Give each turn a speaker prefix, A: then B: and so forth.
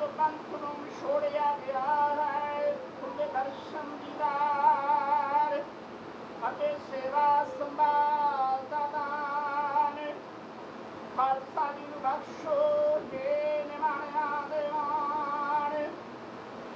A: ਪੰਥ ਨੂੰ ਛੋੜਿਆ ਗਿਆ ਹੈ। ਖੁੱਲੇ ਦਰਸ਼ਨ ਦੀਦਾਰ ਅਤੇ ਸੇਵਾ ਸੰਭਾਲ ਦਾ ਦਾਨ। ਖਾਲਸਾ ਜੀ ਨੂੰ ਬਖਸ਼ੋ।